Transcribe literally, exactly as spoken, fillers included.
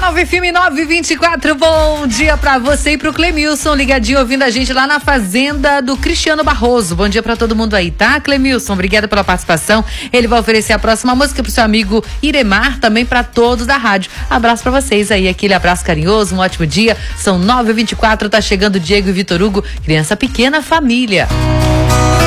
nove F M nove vinte e quatro, bom dia pra você e pro Clemilson, ligadinho ouvindo a gente lá na fazenda do Cristiano Barroso. Bom dia pra todo mundo aí, tá, Clemilson? Obrigada pela participação. Ele vai oferecer a próxima música pro seu amigo Iremar, também pra todos da rádio. Abraço pra vocês aí, aquele abraço carinhoso, um ótimo dia. São nove e vinte e quatro, tá chegando Diego e Vitor Hugo, criança pequena família.